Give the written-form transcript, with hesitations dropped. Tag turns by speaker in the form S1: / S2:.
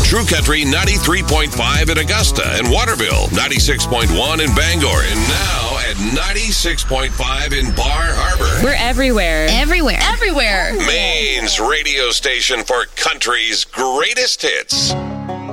S1: True Country 93.5 in Augusta and Waterville, 96.1 in Bangor, and now at 96.5 in Bar Harbor.
S2: We're everywhere.
S3: Everywhere.
S1: Maine's radio station for country's greatest hits.